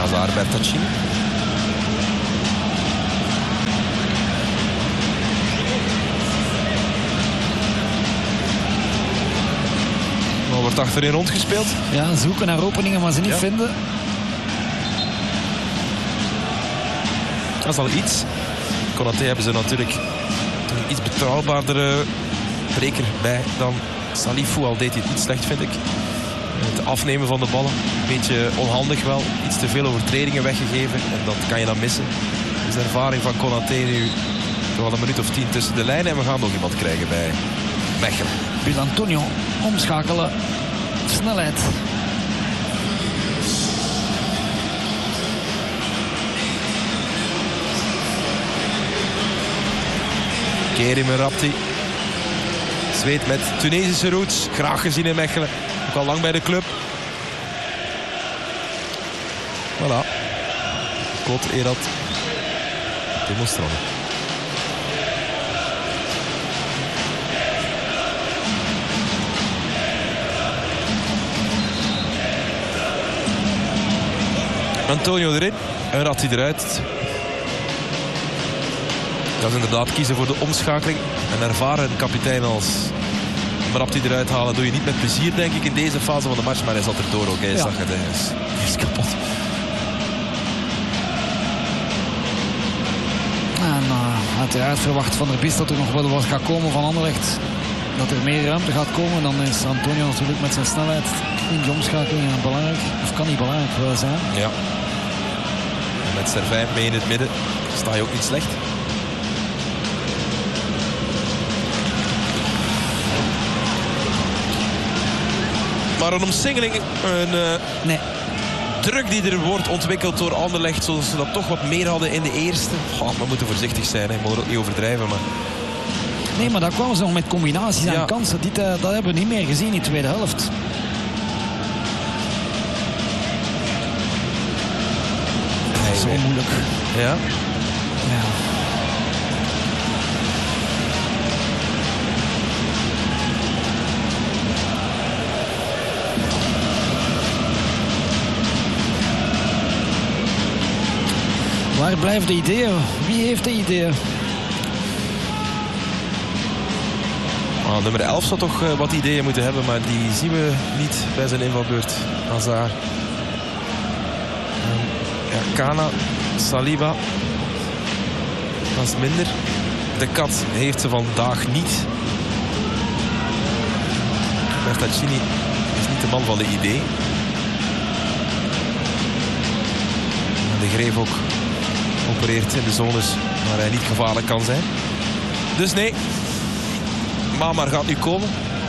Hazard, Bertaccini. Er wordt achterin rondgespeeld. Ja, zoeken naar openingen, maar ze niet vinden. Dat is al iets. Konaté hebben ze natuurlijk een iets betrouwbaardere breker bij dan Salifou. Al deed hij het niet slecht, vind ik. Het afnemen van de ballen. Een beetje onhandig wel. Iets te veel overtredingen weggegeven. En dat kan je dan missen. Dus de ervaring van Konaté nu toch al een minuut of 10 tussen de lijnen. En we gaan nog iemand krijgen bij Mechelen. Bill Antonio omschakelen. Snelheid. Kerim Rapti. Zweed met Tunesische roots. Graag gezien in Mechelen. Ook al lang bij de club. Voilà. Kot Erat. Demonstrant. Antonio erin. En Rapti eruit. Dat is inderdaad kiezen voor de omschakeling. Een ervaren kapitein als Rapti eruit halen doe je niet met plezier, denk ik, in deze fase van de match. Maar hij zat erdoor ook. Hij zag het. Hij is kapot. En uiteraard verwacht Van der Biest dat er nog wel wat gaat komen van Anderlecht. Dat er meer ruimte gaat komen. Dan is Antonio natuurlijk met zijn snelheid in die omschakeling belangrijk. Of kan niet belangrijk wel zijn. Ja. En met Servijn mee in het midden sta je ook niet slecht. Maar een omsingeling, een druk die er wordt ontwikkeld door Anderlecht, zodat ze dat toch wat meer hadden in de eerste. We moeten voorzichtig zijn, we moeten ook niet overdrijven. Maar... Nee, maar daar kwamen ze nog met combinaties en kansen. Dat hebben we niet meer gezien in de tweede helft. Zo moeilijk. Ja? Ja. Waar blijven de ideeën? Wie heeft de ideeën? Nummer 11 zou toch wat ideeën moeten hebben, maar die zien we niet bij zijn invalbeurt. Hazard. Kana, Saliba. Dat is minder. De Kat heeft ze vandaag niet. Bertaccini is niet de man van de idee. De Greef ook opereert in de zones waar hij niet gevaarlijk kan zijn. Dus nee, Mamar gaat nu komen.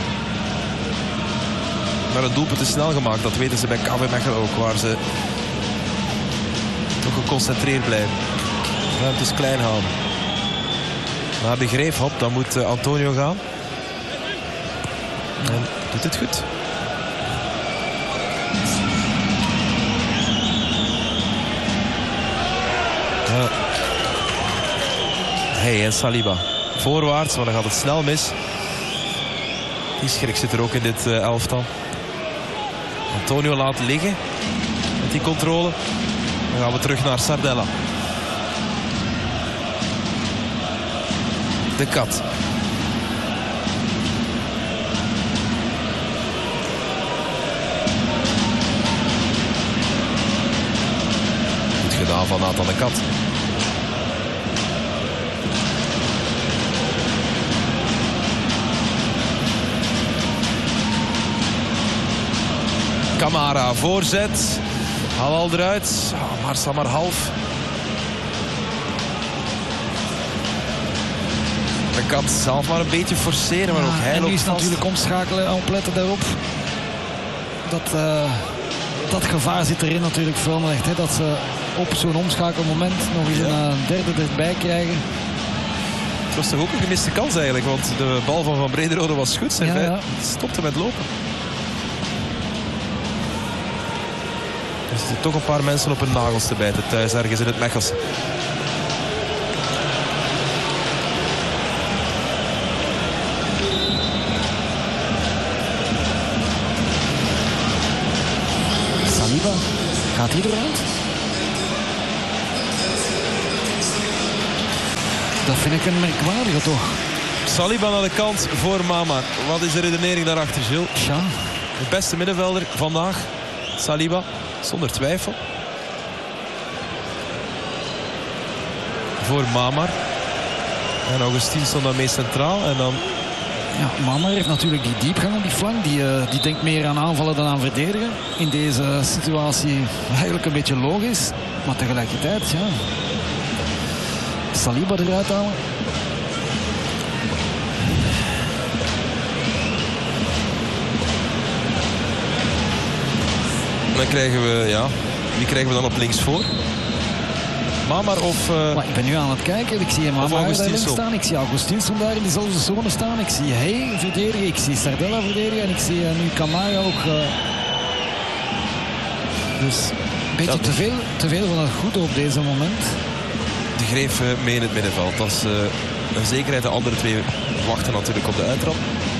Maar het doelpunt is snel gemaakt. Dat weten ze bij KV Mechelen ook, waar ze toch geconcentreerd blijven. Ruimtes klein houden. Maar de Greef, hop, dan moet Antonio gaan. En doet het goed. Ja. Hey, en Saliba. Voorwaarts, maar dan gaat het snel mis. Die schrik zit er ook in dit elftal. Antonio laat liggen. Met die controle. Dan gaan we terug naar Sardella. De Kat. Goed gedaan van Nathan de Kat. Kamara, voorzet. Haal al eruit. Maar sta maar half. De Kat zelf maar een beetje forceren, maar ook hij loopt nu is vast. natuurlijk omschakelen, opletten daarop. Dat gevaar zit erin natuurlijk voor Anderlecht. Dat ze op zo'n omschakelmoment nog eens een derde erbij krijgen. Het was toch ook een gemiste kans eigenlijk, want de bal van Brederode was goed. Hij stopte met lopen. Er zitten toch een paar mensen op hun nagels te bijten thuis ergens in het Mechelse. Saliba, gaat hij eruit? Dat vind ik een merkwaardige toch. Saliba aan de kant voor Mamar. Wat is de redenering daarachter, Gilles? Tja. De beste middenvelder vandaag. Saliba, zonder twijfel. Voor Mamar. En Augustin stond dan mee centraal. En dan... Ja, Mamar heeft natuurlijk die diepgang op die flank. Die denkt meer aan aanvallen dan aan verdedigen. In deze situatie eigenlijk een beetje logisch. Maar tegelijkertijd, ja. Saliba eruit halen. Dan krijgen we, ja... Wie krijgen we dan op links voor? Mamar of... Maar ik ben nu aan het kijken. Ik zie Mamar daar links staan. Ik zie Augustinsson daar in diezelfde zone staan. Ik zie Hey verdedigen. Ik zie Sardella verdedigen. En ik zie nu Camara ook... Dus een beetje te veel van het goede op deze moment. De Greef mee in het middenveld. Dat is een zekerheid. De andere twee wachten natuurlijk op de uittrap.